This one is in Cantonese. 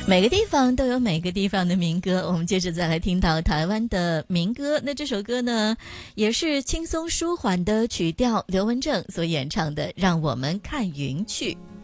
每个地方都有每个地方的民歌，我们接着再来听到台湾的民歌。那这首歌呢，也是轻松舒缓的曲调，刘文正所演唱的《让我们看云去》。